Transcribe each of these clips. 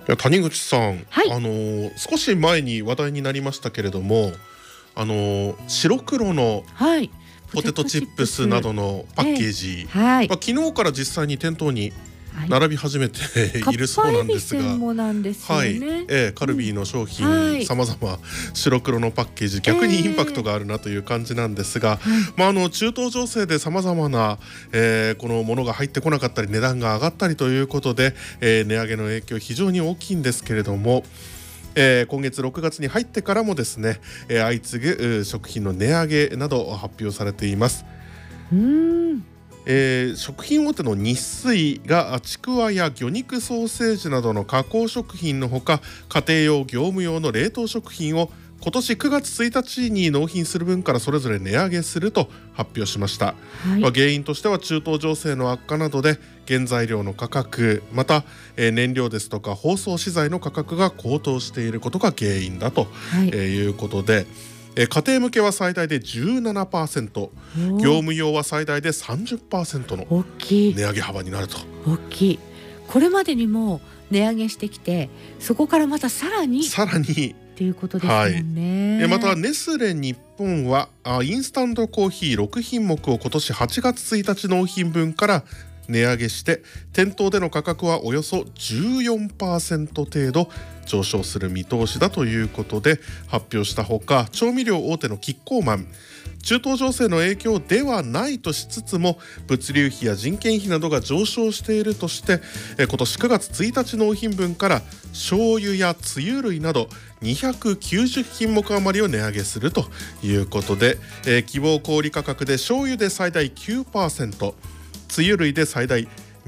や谷口さん、 はい、 少し前に話題になりましたけれども、白黒のはい、 ポテトチップスなどのパッケージ、 はい、 昨日から実際に店頭にはい、 並び始めているそうなんですが、 かっぱえびせんもなんですよはい、 ね。 カルビーの商は品、 い、 様々白黒のパッケージ、逆にインパクトがあるなという感じなんですが、 はい、 中東情勢で様々な、このものが入ってこなかったり値段が上がったりということで、値上げの影響非常に大きいんですけれども、今月6月に入ってからもですね、相次ぐ食品の値上げなど発表されています。 うーん、 食品大手の日水がちくわや魚肉ソーセージなどの加工食品のほか、家庭用業務用の冷凍食品を今年9月1日に納品する分からそれぞれ値上げすると発表しました。 はい、 原因としては中東情勢の悪化などで原材料の価格、また、燃料ですとか包装資材の価格が高騰していることが原因だと、 はい、 いうことで、家庭向けは最大で 17%、業務用は最大で 30% の大きい、 値上げ幅になると。 大きい。これまでにも値上げしてきて、そこからまたさらにっていうことですもんね。 またネスレ日本はインスタントコーヒー6品目を今年8月1日納品分から値上げして、店頭での価格はおよそ 14% 程度上昇する見通しだということで発表したほか、調味料大手のキッコーマン、中東情勢の影響ではないとしつつも物流費や人件費などが上昇しているとして、今年9月1日納品分から醤油やつゆ類など290品目余りを値上げするということで、希望小売価格で醤油で最大 9%、つゆ類で最大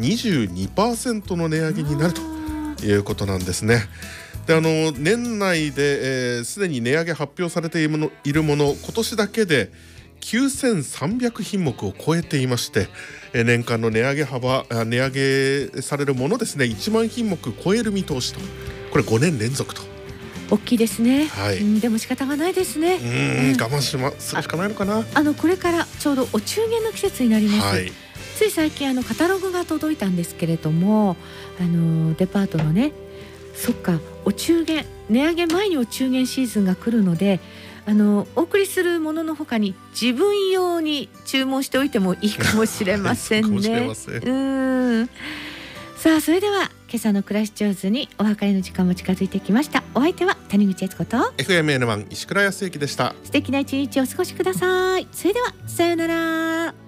22% の値上げになるということなんですね。で、年内ですでに値上げ発表されているもの、今年だけで9300品目を超えていまして、年間の値上げされるものですね、1万品目超える見通しと、これ5年連続と。 大きいですね。 はい、 でも仕方がないですね。 我慢するしかないのかな。 これからちょうどお中元の季節になります。 はい、 つい最近カタログが届いたんですけれども、デパートのね、そっか、お中元値上げ前にお中元シーズンが来るので、お送りするものの他に自分用に注文しておいてもいいかもしれませんね。さあ、それでは今朝の暮らし上手にお別れの時間も近づいてきました。お相手は谷口悦子と FMN1 石倉康之でした。 素敵な一日をお過ごしください。それではさようなら。